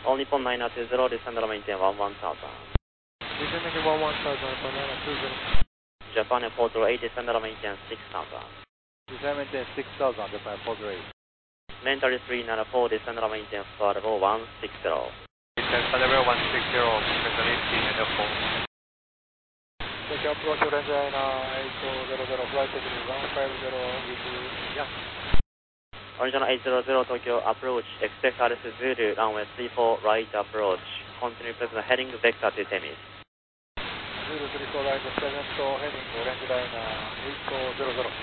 All Nippon 920, descend and maintain 11,000. Descending 11,000, banana 20. Japan 408, descend and maintain 6,000. Descend maintain 6,000, Japan 408. Mentally 394, descend and maintain flight level 160. Descend level 160, mentally 394. Take approach Ranger 8000, flight technique 150 with Yang. Original 800, Tokyo approach, expect RS Zulu, runway 34, right approach. Continue present heading vector to Temis. Zulu 34 right, present heading, orange liner 8000.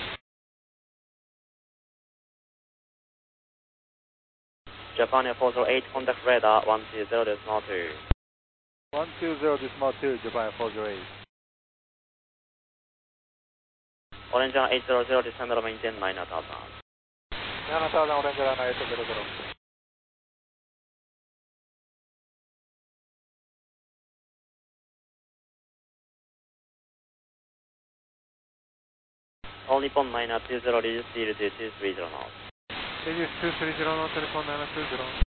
Japan 408, contact radar 120, decimal 2. 120, decimal 2, Japan 408. Orange 800, descend and maintain 9,000. 7000, orange liner 800. All Nippon 920, reduce yield to 230 knots. Reduce 230 knots, Nippon 920.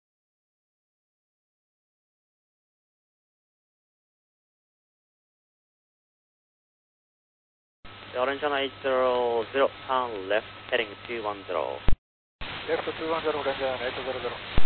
Orange 800, turn left, heading 210. Left 210, orange liner 800.